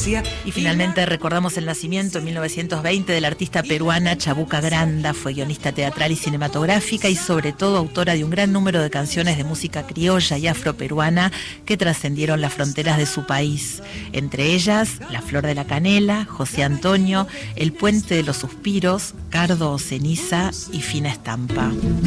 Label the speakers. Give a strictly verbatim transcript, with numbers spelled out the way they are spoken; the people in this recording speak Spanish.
Speaker 1: poesía.
Speaker 2: Y finalmente recordamos el nacimiento en mil novecientos veinte de la artista peruana Chabuca Granda. Fue guionista teatral y cinematográfica y sobre todo autora de un gran número de canciones de música criolla y afroperuana que trascendieron las fronteras de su país. Entre ellas, La Flor de la Canela, José Antonio, El Puente de los Suspiros, Cardo o Ceniza y Fina Estampa.